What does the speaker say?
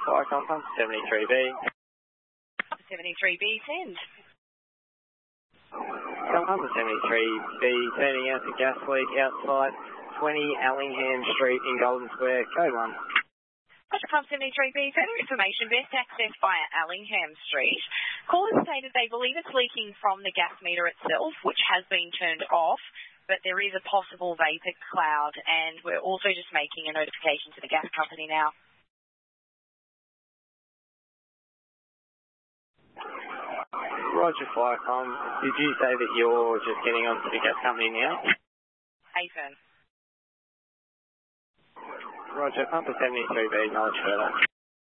Flycom, pump 73B. 73B, send. Pump 73B, turning out the gas leak outside 20 Allingham Street in Golden Square, code 1. Roger, pump 73B, further information, best access via Allingham Street. Callers stated they believe it's leaking from the gas meter itself, which has been turned off, but there is a possible vapour cloud, and we're also just making a notification to the gas company now. Roger, Flycom. Did you say that you're just getting onto the gas company now? Affirm. Roger, pump 73B, acknowledge further.